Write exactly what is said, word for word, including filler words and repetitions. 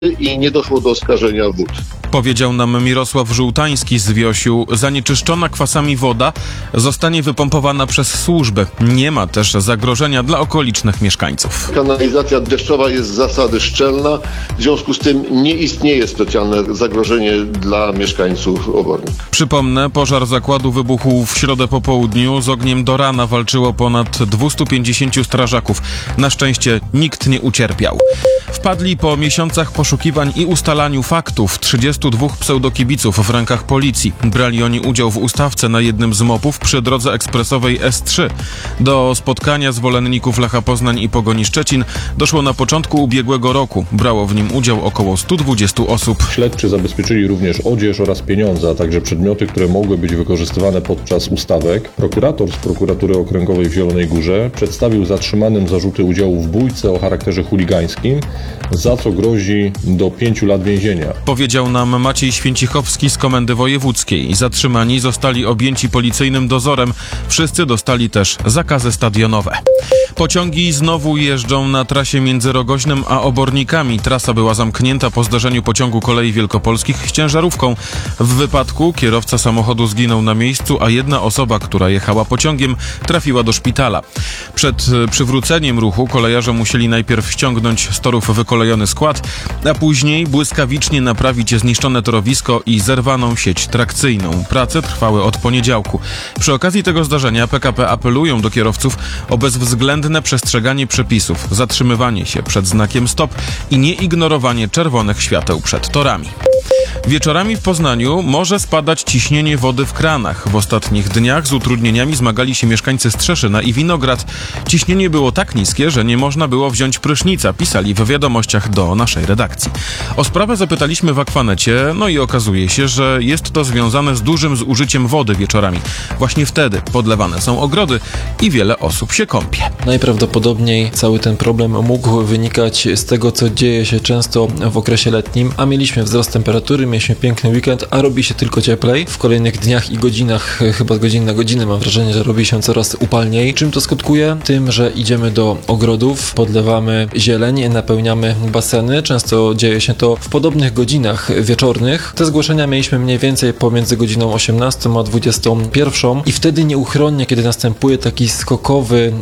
i nie doszło do oskarżenia wód. Powiedział nam Mirosław Żółtański z Wiosiu. Zanieczyszczona kwasami woda zostanie wypompowana przez służby. Nie ma też zagrożenia dla okolicznych mieszkańców. Kanalizacja deszczowa jest z zasady szczelna, w związku z tym nie istnieje specjalne zagrożenie dla mieszkańców Obornik. Przypomnę, pożar zakładu wybuchł w środę po południu. Z ogniem do rana walczyło ponad dwieście pięćdziesiąt strażaków. Na szczęście nikt nie ucierpiał. Wpadli po miesiącach poszukiwań i ustalaniu faktów trzydziestu dwóch pseudokibiców w rękach policji. Brali oni udział w ustawce na jednym z mopów przy drodze ekspresowej S trzy. Do spotkania zwolenników Lecha Poznań i Pogoni Szczecin doszło na początku ubiegłego roku. Brało w nim udział około stu dwudziestu osób. Śledczy zabezpieczyli również odzież oraz pieniądze, a także przedmioty, które mogły być wykorzystywane podczas ustawek. Prokurator z Prokuratury Okręgowej w Zielonej Górze przedstawił zatrzymanym zarzuty udziału w bójce o charakterze chuligańskim, za co grozi do pięciu lat więzienia. Powiedział nam Maciej Święcichowski z Komendy Wojewódzkiej. Zatrzymani zostali objęci policyjnym dozorem. Wszyscy dostali też zakazy stadionowe. Pociągi znowu jeżdżą na trasie między Rogoźnem a Obornikami. Trasa była zamknięta po zdarzeniu pociągu Kolei Wielkopolskich z ciężarówką. W wypadku kierowca samochodu zginął na miejscu, a jedna osoba, która jechała pociągiem, trafiła do szpitala. Przed przywróceniem ruchu kolejarze musieli najpierw ściągnąć z torów wykolejony skład, a później błyskawicznie naprawić zniszczone torowisko i zerwaną sieć trakcyjną. Prace trwały od poniedziałku. Przy okazji tego zdarzenia P K P apelują do kierowców o bezwzględne przestrzeganie przepisów, zatrzymywanie się przed znakiem stop i nieignorowanie czerwonych świateł przed torami. Wieczorami w Poznaniu może spadać ciśnienie wody w kranach. W ostatnich dniach z utrudnieniami zmagali się mieszkańcy Strzeszyna i Winograd. Ciśnienie było tak niskie, że nie można było wziąć prysznica, pisali w wiadomościach do naszej redakcji. O sprawę zapytaliśmy w Akwanecie, no i okazuje się, że jest to związane z dużym zużyciem wody wieczorami. Właśnie wtedy podlewane są ogrody i wiele osób się kąpie. Najprawdopodobniej cały ten problem mógł wynikać z tego, co dzieje się często w okresie letnim, a mieliśmy wzrost temperatury, mieliśmy piękny weekend, a robi się tylko cieplej. W kolejnych dniach i godzinach, chyba z godziny na godzinę, mam wrażenie, że robi się coraz upalniej. Czym to skutkuje? Tym, że idziemy do ogrodów, podlewamy zieleń, napełniamy baseny. Często dzieje się to w podobnych godzinach wieczornych. Te zgłoszenia mieliśmy mniej więcej pomiędzy godziną osiemnastą a dwudziestą pierwszą i wtedy nieuchronnie, kiedy następuje taki skokowy